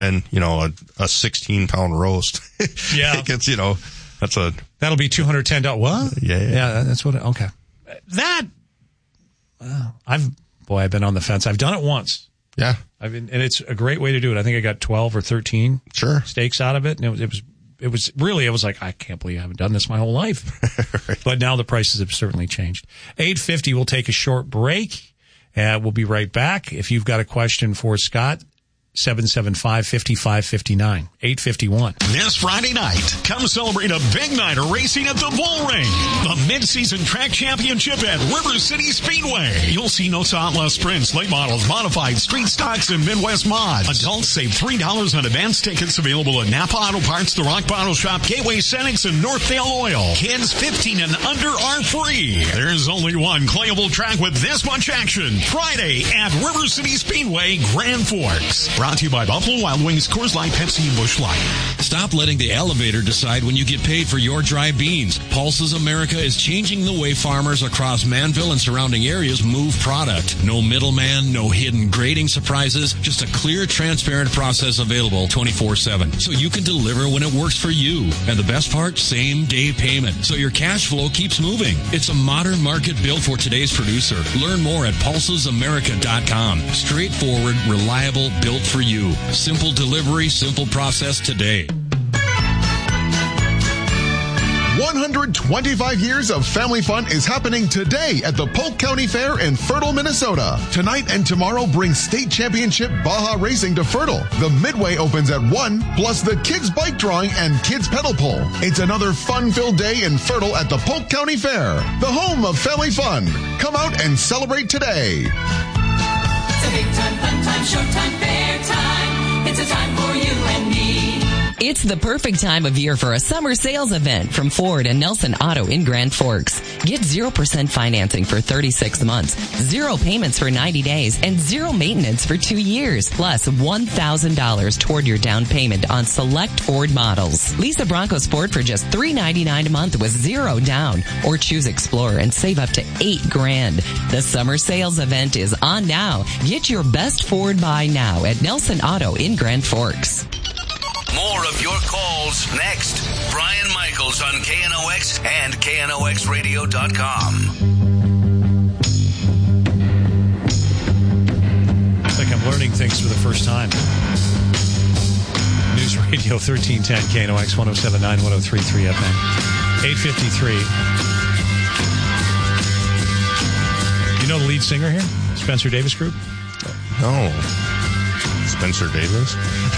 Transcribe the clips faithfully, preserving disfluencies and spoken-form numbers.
and, you know, a, a sixteen pound roast. Yeah. It gets, you know, that's a. That'll be two hundred ten dollars. What? Yeah, yeah. Yeah, that's what, it, okay. That, uh, I've, boy, I've been on the fence. I've done it once. Yeah. I've been, and it's a great way to do it. I think I got twelve or thirteen sure. steaks out of it. And it was, it was, it was really, it was like, I can't believe I haven't done this my whole life. Right. But now the prices have certainly changed. eight fifty, we'll take a short break. And we'll be right back. If you've got a question for Scott, seven seven five, five five five nine, eight fifty-one. This Friday night, come celebrate a big night of racing at the Bull Ring, the mid-season track championship at River City Speedway. You'll see Nosa Outlaw sprints, late models, modified, street stocks, and Midwest mods. Adults save three dollars on advance tickets available at Napa Auto Parts, The Rock Bottle Shop, Gateway Cenex, and Northdale Oil. Kids fifteen and under are free. There's only one playable track with this much action. Friday at River City Speedway, Grand Forks. Brought to you by Buffalo Wild Wings, Coors Light, Pepsi, and Busch Light. Stop letting the elevator decide when you get paid for your dry beans. Pulses America is changing the way farmers across Manville and surrounding areas move product. No middleman, no hidden grading surprises, just a clear, transparent process available twenty-four seven. So you can deliver when it works for you. And the best part, same day payment. So your cash flow keeps moving. It's a modern market built for today's producer. Learn more at pulses america dot com. Straightforward, reliable, built for you. Simple delivery, simple process today. one hundred twenty-five years of family fun is happening today at the Polk County Fair in Fertile, Minnesota. Tonight and tomorrow bring state championship Baja Racing to Fertile. The Midway opens at one, plus the kids bike drawing and kids pedal pull. It's another fun-filled day in Fertile at the Polk County Fair, the home of family fun. Come out and celebrate today. It's a big time, fun time, showtime, fair time. It's a time for you and me. It's the perfect time of year for a summer sales event from Ford and Nelson Auto in Grand Forks. Get zero percent financing for thirty-six months, zero payments for ninety days, and zero maintenance for two years, plus one thousand dollars toward your down payment on select Ford models. Lease a Bronco Sport for just three ninety-nine a month with zero down, or choose Explorer and save up to eight grand. The summer sales event is on now. Get your best Ford buy now at Nelson Auto in Grand Forks. More of your calls next. Brian Michaels on K N O X and K N O X radio dot com. It's like I'm learning things for the first time. News Radio thirteen ten, K N O X one oh seven point nine, one oh three point three F M. eight fifty-three. You know the lead singer here? Spencer Davis Group? No. Spencer Davis?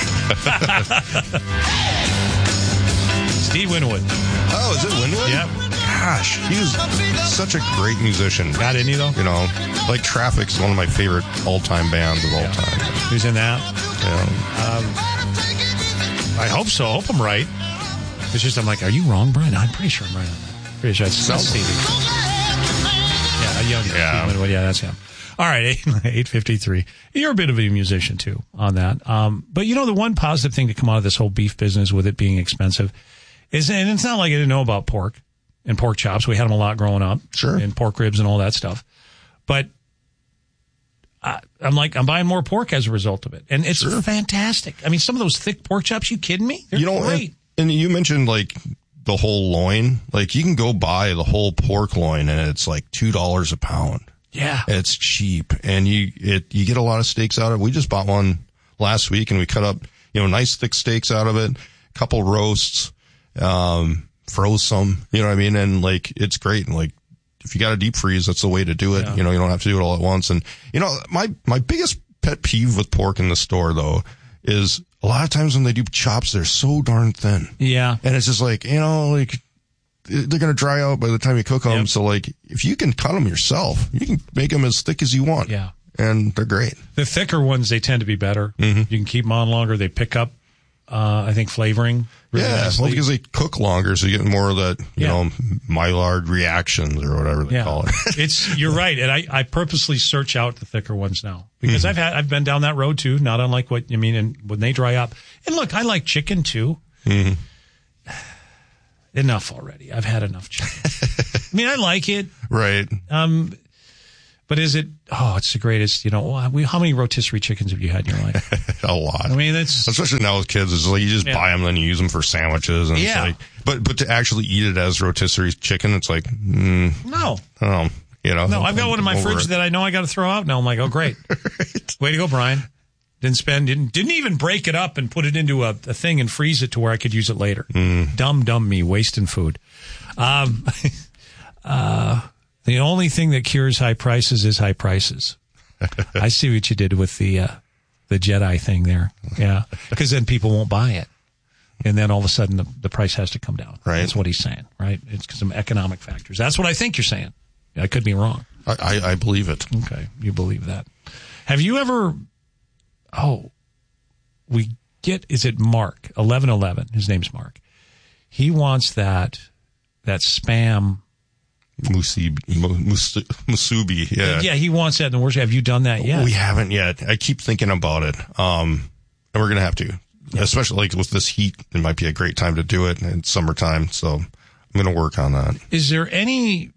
Steve Winwood. Oh, is it Winwood? Yep. Gosh, he was such a great musician. Got any though? You know, like Traffic's one of my favorite all-time bands of all yeah. time. Who's in that? Yeah. Um, I hope so. I hope I'm right. It's just I'm like, are you wrong, Brian? I'm pretty sure I'm right on that. Pretty sure it's Stevie. Yeah, young yeah. Steve Winwood. Yeah, that's him. All right, eight fifty-three. You're a bit of a musician, too, on that. Um, but, you know, the one positive thing to come out of this whole beef business with it being expensive is, and it's not like I didn't know about pork and pork chops. We had them a lot growing up. Sure. And pork ribs and all that stuff. But I, I'm like, I'm buying more pork as a result of it. And it's sure. fantastic. I mean, some of those thick pork chops, you kidding me? They're you know, great. And, and you mentioned, like, the whole loin. Like, you can go buy the whole pork loin, and it's like two dollars a pound. Yeah. It's cheap, and you it you get a lot of steaks out of it. We just bought one last week, and we cut up, you know, nice thick steaks out of it, a couple roasts, um, froze some, you know what I mean? And, like, it's great. And, like, if you got a deep freeze, that's the way to do it. Yeah. You know, you don't have to do it all at once. And, you know, my, my biggest pet peeve with pork in the store, though, is a lot of times when they do chops, they're so darn thin. Yeah. And it's just like, you know, like, they're going to dry out by the time you cook them. Yep. So, like, if you can cut them yourself, you can make them as thick as you want. Yeah. And they're great. The thicker ones, they tend to be better. Mm-hmm. You can keep them on longer. They pick up, uh, I think, flavoring. Really yeah. nicely. Well, because they cook longer, so you get more of that, you yeah. know, Maillard reactions or whatever they yeah. call it. It's, you're right. And I, I purposely search out the thicker ones now because mm-hmm. I've had, I've been down that road too, not unlike what you mean. And when they dry up, and look, I like chicken too. Mm-hmm. Enough already. I've had enough chicken. I mean, I like it. Right. Um, But is it, oh, it's the greatest, you know, we, how many rotisserie chickens have you had in your life? A lot. I mean, it's... Especially now with kids, it's like you just Yeah. buy them, then you use them for sandwiches. And Yeah. it's like, but, but to actually eat it as rotisserie chicken, it's like, mm, No. I don't know, you know. No, I've got one in my over fridge it. that I know I got to throw out. Now I'm like, oh, great. Right. Way to go, Brian. Didn't spend, didn't, didn't even break it up and put it into a, a thing and freeze it to where I could use it later. Mm. Dumb, dumb me, wasting food. Um, uh, the only thing that cures high prices is high prices. I see what you did with the, uh, the Jedi thing there. Yeah. Because then people won't buy it. And then all of a sudden the, the price has to come down. Right. That's what he's saying, right? It's because of economic factors. That's what I think you're saying. I could be wrong. I, I, I believe it. Okay. You believe that. Have you ever, oh, we get, is it Mark, eleven eleven? His name's Mark. He wants that, that Spam. Musubi, mus- musubi, yeah. Yeah, he wants that in the worst. Have you done that yet? We haven't yet. I keep thinking about it. Um, and we're going to have to, yeah. Especially like with this heat. It might be a great time to do it. It's summertime. So I'm going to work on that. Is there any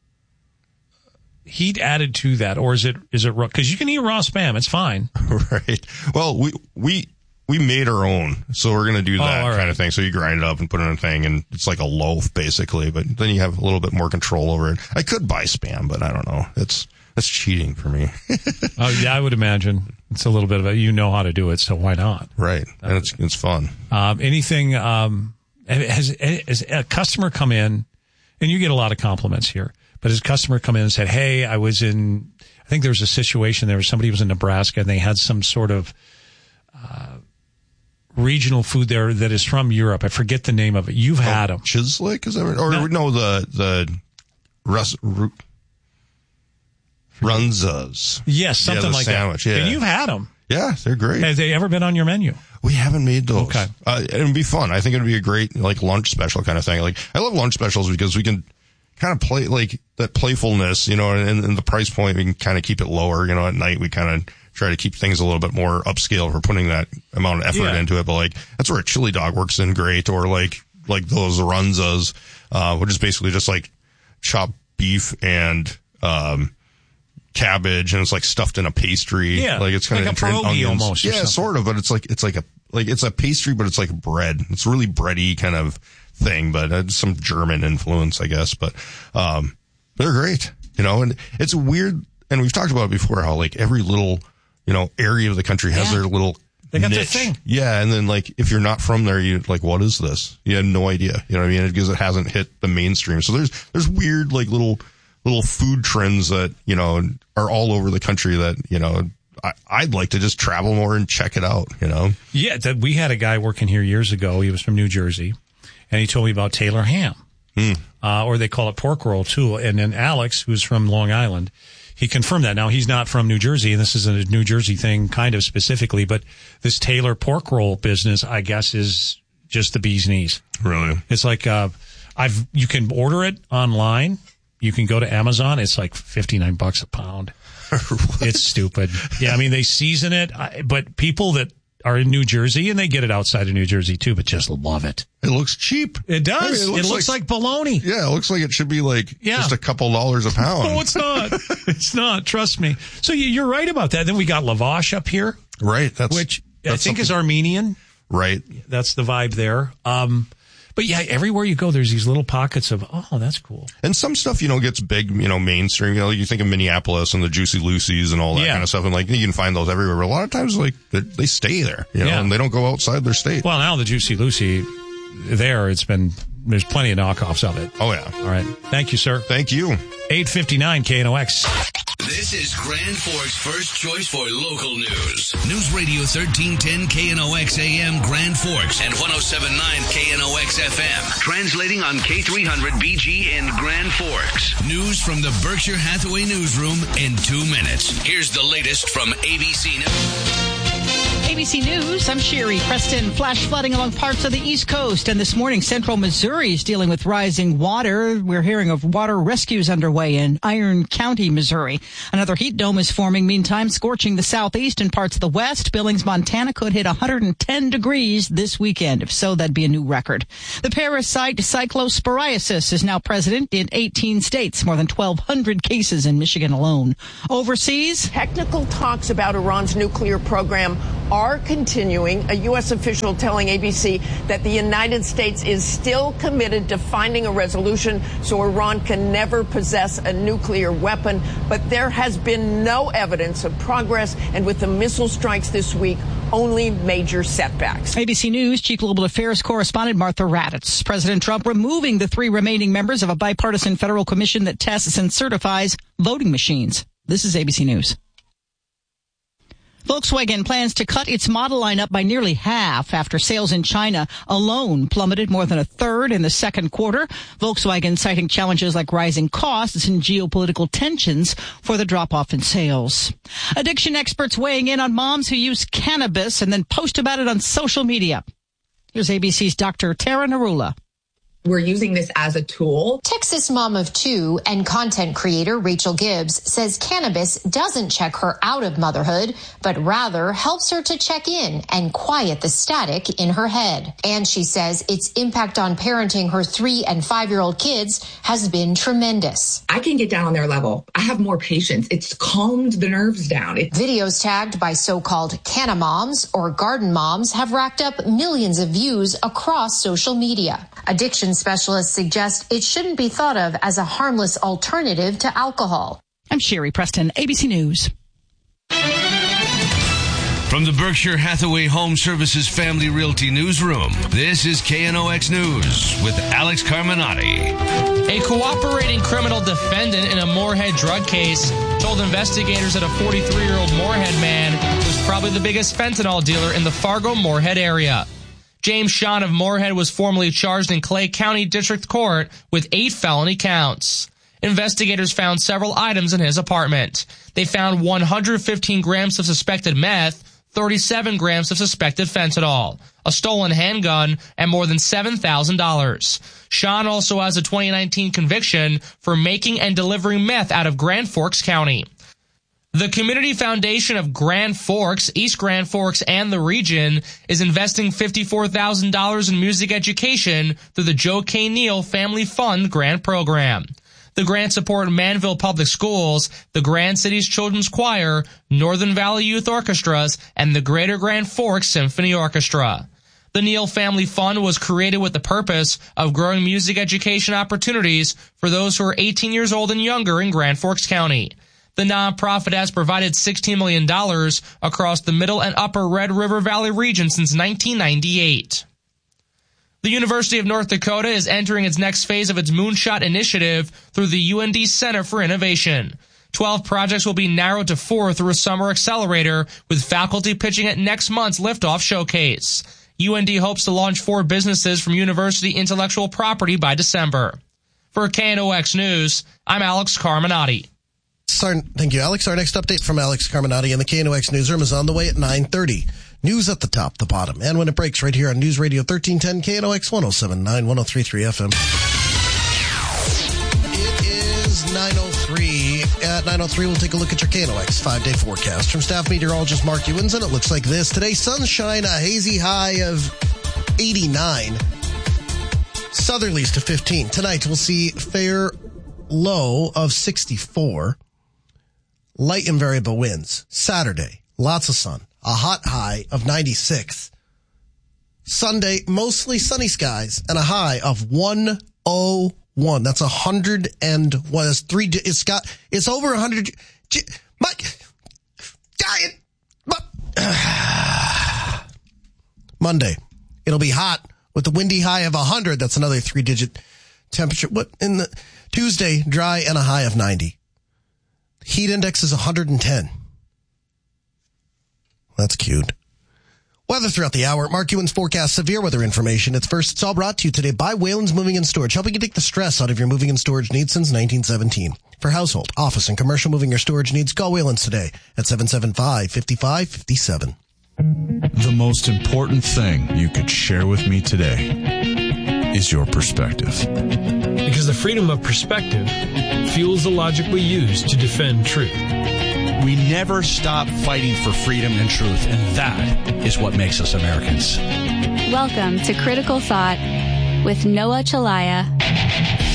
heat added to that, or is it, is it raw? Cause you can eat raw Spam. It's fine. Right. Well, we, we, we made our own. So we're going to do that Oh, all right. kind of thing. So you grind it up and put it in a thing and it's like a loaf basically, but then you have a little bit more control over it. I could buy Spam, but I don't know. It's, that's cheating for me. Oh, yeah, I would imagine it's a little bit of a, you know how to do it. So why not? Right. And it's, it's fun. Um, anything, um, has, has a customer come in, and you get a lot of compliments here, but has a customer come in and said, hey, I was in, I think there was a situation, there was somebody who was in Nebraska and they had some sort of, uh, regional food there that is from Europe. I forget the name of it. You've had them. Chislic, is that right? Or No. no, the, the, Rus, Ru, Runzas. Yes, something Yeah, the like sandwich, that. yeah. And you've had them. Yeah, they're great. Have they ever been on your menu? We haven't made those. Okay. Uh, it would be fun. I think it would be a great, like, lunch special kind of thing. Like, I love lunch specials because we can kind of play, like, that playfulness, you know, and, and the price point, we can kind of keep it lower. You know, at night, we kind of try to keep things a little bit more upscale for putting that amount of effort Yeah. into it. But, like, that's where a chili dog works in great, or, like, like those Runzas, uh, which is basically just, like, chopped beef and, um, cabbage, and it's like stuffed in a pastry. Yeah, like it's kind like of a pierogi almost or Yeah, something. sort of, but it's like it's like a like it's a pastry, but it's like bread. It's really bready kind of thing, but it's some German influence, I guess. But um, they're great, you know. And it's weird, and we've talked about it before, how like every little you know area of the country has Yeah. their little. They got their niche. thing. Yeah, and then like if you're not from there, you like, what is this? You have no idea. You know what I mean? Because it hasn't hit the mainstream. So there's there's weird like little little food trends that you know are all over the country that you know I, I'd like to just travel more and check it out. You know? Yeah, that we had a guy working here years ago. He was from New Jersey, and he told me about Taylor ham, Hmm. uh, or they call it pork roll too. And then Alex, who's from Long Island, he confirmed that. Now he's not from New Jersey, and this is a New Jersey thing, kind of specifically. But this Taylor pork roll business, I guess, is just the bee's knees. Really? It's like uh, I've you can order it online. You can go to Amazon. It's like fifty-nine bucks a pound. It's stupid. Yeah, I mean, they season it, I- but people that are in New Jersey, and they get it outside of New Jersey too, but just love it. It looks cheap. It does. I mean, it looks, like, bologna. Yeah, it looks like it should be like Yeah. just a couple dollars a pound. No, it's not. It's not. Trust me. So you- you're right about that. Then we got lavash up here, Right. That's which I that's think is something- Armenian. right. That's the vibe there. Um, but yeah, everywhere you go, there's these little pockets of, oh, that's cool. And some stuff, you know, gets big, you know, mainstream. You know, you think of Minneapolis and the Juicy Lucy's and all that Yeah. kind of stuff. And like, you can find those everywhere. But a lot of times, like, they- they stay there, you know, Yeah. and they don't go outside their state. Well, now the Juicy Lucy, there, it's been, there's plenty of knockoffs of it. Oh, yeah. All right. Thank you, sir. Thank you. eight fifty-nine K N O X. This is Grand Forks' first choice for local news. News Radio thirteen ten K N O X A M Grand Forks and one oh seven point nine K N O X F M. Translating on K three hundred B G in Grand Forks. News from the Berkshire Hathaway newsroom in two minutes. Here's the latest from A B C News. A B C News, I'm Sherry Preston. Flash flooding along parts of the East Coast. And this morning, central Missouri is dealing with rising water. We're hearing of water rescues underway in Iron County, Missouri. Another heat dome is forming, meantime, scorching the southeast and parts of the west. Billings, Montana could hit one hundred ten degrees this weekend. If so, that'd be a new record. The parasite cyclosporiasis is now present in eighteen states, more than twelve hundred cases in Michigan alone. Overseas, technical talks about Iran's nuclear program are continuing. A U S official telling A B C that the United States is still committed to finding a resolution so Iran can never possess a nuclear weapon. But there has been no evidence of progress, and with the missile strikes this week, only major setbacks. A B C News Chief Global Affairs correspondent Martha Raddatz. President Trump removing the three remaining members of a bipartisan federal commission that tests and certifies voting machines. This is A B C News. Volkswagen plans to cut its model lineup by nearly half after sales in China alone plummeted more than a third in the second quarter. Volkswagen citing challenges like rising costs and geopolitical tensions for the drop-off in sales. Addiction experts weighing in on moms who use cannabis and then post about it on social media. Here's A B C's Doctor Tara Narula. We're using this as a tool. Texas mom of two and content creator Rachel Gibbs says cannabis doesn't check her out of motherhood, but rather helps her to check in and quiet the static in her head. And she says its impact on parenting her three and five-year-old kids has been tremendous. I can get down on their level. I have more patience. It's calmed the nerves down. It- Videos tagged by so-called canna moms or garden moms have racked up millions of views across social media. Addiction specialists suggest it shouldn't be thought of as a harmless alternative to alcohol. I'm Sherry Preston, A B C News. From the Berkshire Hathaway Home Services Family Realty Newsroom, this is K N O X News with Alex Carminati. A cooperating criminal defendant in a Moorhead drug case told investigators that a forty-three-year-old Moorhead man was probably the biggest fentanyl dealer in the Fargo-Moorhead area. James Sean of Moorhead was formally charged in Clay County District Court with eight felony counts. Investigators found several items in his apartment. They found one hundred fifteen grams of suspected meth, thirty-seven grams of suspected fentanyl, a stolen handgun, and more than seven thousand dollars. Sean also has a twenty nineteen conviction for making and delivering meth out of Grand Forks County. The Community Foundation of Grand Forks, East Grand Forks, and the region is investing fifty-four thousand dollars in music education through the Joe K. Neal Family Fund grant program. The grants support Manville Public Schools, the Grand Cities Children's Choir, Northern Valley Youth Orchestras, and the Greater Grand Forks Symphony Orchestra. The Neal Family Fund was created with the purpose of growing music education opportunities for those who are eighteen years old and younger in Grand Forks County. The nonprofit has provided sixteen million dollars across the middle and upper Red River Valley region since nineteen ninety-eight. The University of North Dakota is entering its next phase of its Moonshot initiative through the U N D Center for Innovation. Twelve projects will be narrowed to four through a summer accelerator, with faculty pitching at next month's Liftoff Showcase. U N D hopes to launch four businesses from university intellectual property by December. For K N O X News, I'm Alex Carminati. Thank you, Alex. Our next update from Alex Carminati in the K N O X newsroom is on the way at nine thirty. News at the top, the bottom, and when it breaks right here on News Radio thirteen ten K N O X one oh seven point nine, one oh three point three F M. It is nine oh three. At nine oh three, we'll take a look at your K N O X five-day forecast from staff meteorologist Mark Ewins, and it looks like this. Today, sunshine, a hazy high of eighty-nine. Southerlies to fifteen. Tonight, we'll see fair low of sixty-four. Light and variable winds. Saturday, lots of sun. A hot high of ninety-six. Sunday, mostly sunny skies and a high of one oh one. That's a hundred and what is three? It's got, it's over a hundred. Mike, dying. Monday, it'll be hot with a windy high of a hundred. That's another three digit temperature. What in the Tuesday, dry and a high of ninety. Heat index is one hundred ten. That's cute. Weather throughout the hour. Mark Ewins forecast severe weather information. It's first. It's all brought to you today by Whalen's Moving and Storage, helping you take the stress out of your moving and storage needs since nineteen seventeen. For household, office, and commercial moving or storage needs, call Whalen's today at seven seven five, five five five seven. The most important thing you could share with me today is your perspective. Because the freedom of perspective fuels the logic we use to defend truth. We never stop fighting for freedom and truth, and that is what makes us Americans. Welcome to Critical Thought with Noah Chalaya.